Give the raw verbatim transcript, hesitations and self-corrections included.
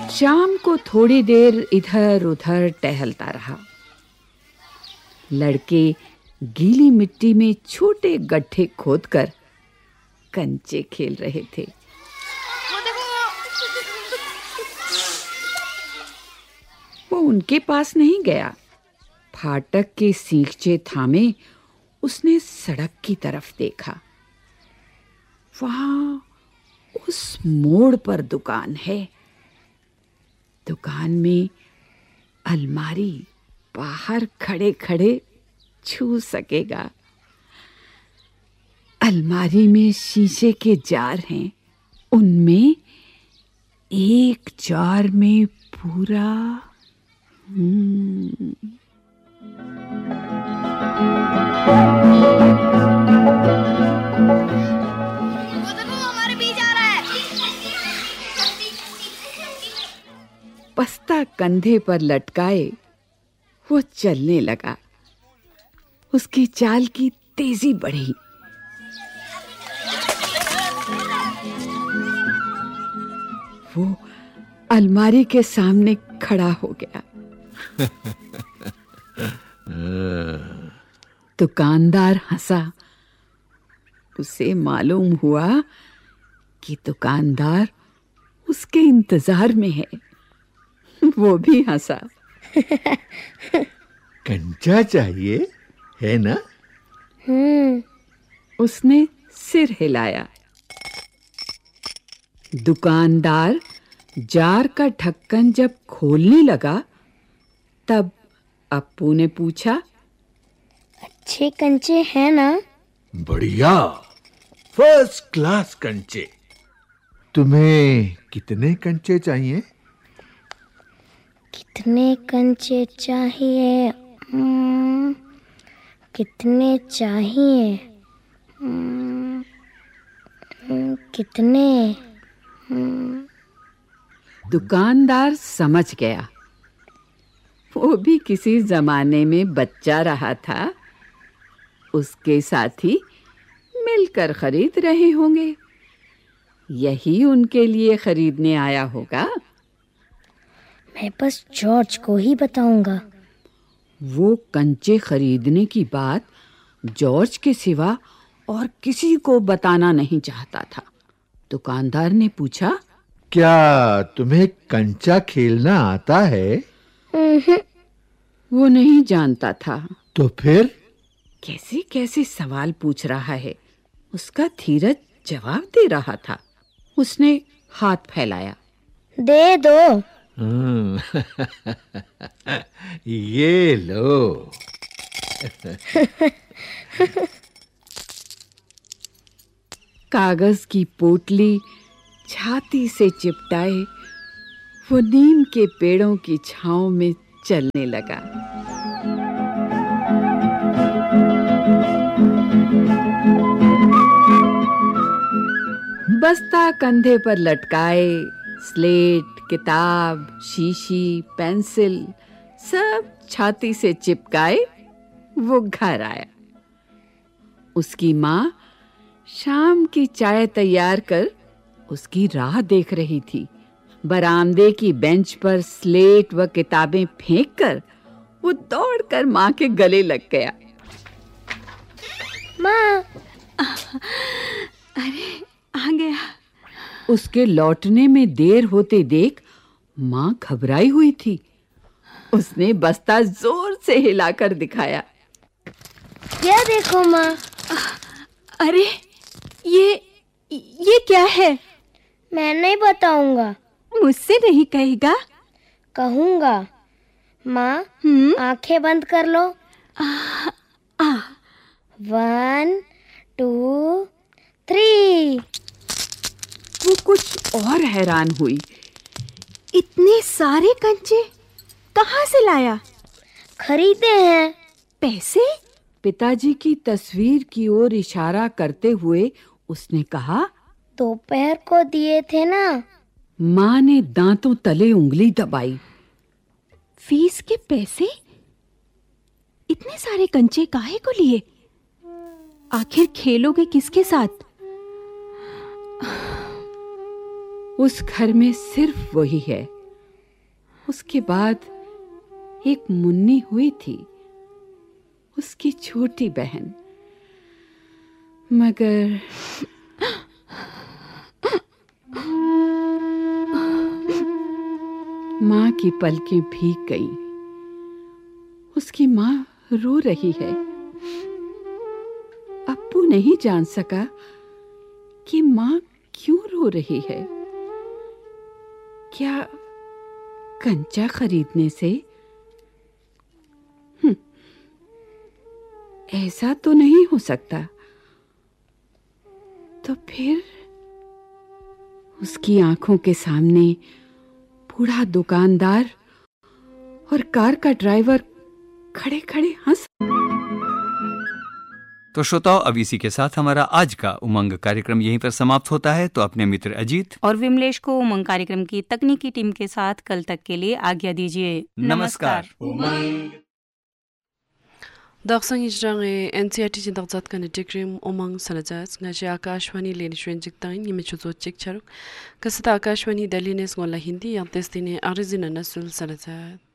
शाम को थोड़ी देर इधर-उधर टहलता रहा। लड़के गीली मिट्टी में छोटे गड्ढे खोदकर कंचे खेल रहे थे। वो उनके पास नहीं गया। फाटक के सींगचे थामे उसने सड़क की तरफ देखा। वहां उस मोड़ पर दुकान है। दुकान में अलमारी बाहर खड़े-खड़े छू सकेगा। अलमारी में शीशे के जार हैं। उनमें एक जार में पूरा हम्म बस्ता कंधे पर लटकाए वो चलने लगा। उसकी चाल की तेजी बढ़ी। वो अलमारी के सामने खड़ा हो गया। दुकानदार हंसा। उसे मालूम हुआ कि दुकानदार उसके इंतजार में है। वो भी हंसा। कंचा चाहिए है ना? हम्म उसने सिर हिलाया। दुकानदार जार का ढक्कन जब खोलने लगा तब अप्पू ने पूछा, अच्छे कंचे हैं ना? बढ़िया, फर्स्ट क्लास कंचे। तुम्हें कितने कंचे चाहिए? कितने कंचे चाहिए? हम्म, कितने चाहिए? हम्म, कितने? हम्म। दुकानदार समझ गया। वो भी किसी जमाने में बच्चा रहा था। उसके साथी मिलकर खरीद रहे होंगे। यही उनके लिए खरीदने आया होगा। मैं बस जॉर्ज को ही बताऊंगा। वो कंचे खरीदने की बात जॉर्ज के सिवा और किसी को बताना नहीं चाहता था। दुकानदार ने पूछा, क्या तुम्हें कंचा खेलना आता है? वो नहीं जानता था। तो फिर कैसे कैसे सवाल पूछ रहा है। उसका धीरज जवाब दे रहा था। उसने हाथ फैलाया। दे दो। ये लो। कागज की पोटली छाती से चिपटाए वो नीम के पेड़ों की छांव में चलने लगा। बस्ता कंधे पर लटकाए, स्लेट, किताब, शीशी, पेंसिल सब छाती से चिपकाए वो घर आया। उसकी माँ शाम की चाय तैयार कर उसकी राह देख रही थी। बरामदे की बेंच पर स्लेट व किताबें फेंककर वो दौड़कर माँ के गले लग गया। माँ, अरे आ गया। उसके लौटने में देर होते देख माँ घबराई हुई थी। उसने बस्ता जोर से हिलाकर दिखाया। क्या देखो माँ? अरे ये ये क्या है? मैं नहीं बताऊंगा। मुझसे नहीं कहेगा? कहूंगा। माँ, आंखें बंद कर लो। आ, आ, वन, टू, थ्री। वो कुछ और हैरान हुई। इतने सारे कंचे कहाँ से लाया? खरीदे हैं। पैसे? पिताजी की तस्वीर की ओर इशारा करते हुए उसने कहा, दोपहर को दिए थे ना। माँ ने दांतों तले उंगली दबाई। फीस के पैसे? इतने सारे कंचे काहे को लिए? आखिर खेलोगे किसके साथ? उस घर में सिर्फ वही है। उसके बाद एक मुन्नी हुई थी, उसकी छोटी बहन। मगर माँ की पलकें भीग गईं। उसकी माँ रो रही है। अप्पू नहीं जान सका कि माँ क्यों रो रही है। क्या कंचा खरीदने से? हम्म, ऐसा तो नहीं हो सकता। तो फिर उसकी आंखों के सामने बूढ़ा दुकानदार और कार का ड्राइवर खड़े खड़े हंस। तो श्रोताओं, अब इसी के साथ हमारा आज का उमंग कार्यक्रम यहीं पर समाप्त होता है। तो अपने मित्र अजीत और विमलेश को उमंग कार्यक्रम की तकनीकी टीम के साथ कल तक के लिए आज्ञा दीजिए। नमस्कार। Daksang Ijrange N C R T Jindak Zat Kan Dikrim Omang Sanajaz Ngaji Akashwani Leni Shwenjik Tain Yime Chuzo Chik Charuk Kasita Akashwani Delhi Nes Gola Hindi Yang Testine Arizina Nasul Sanajaz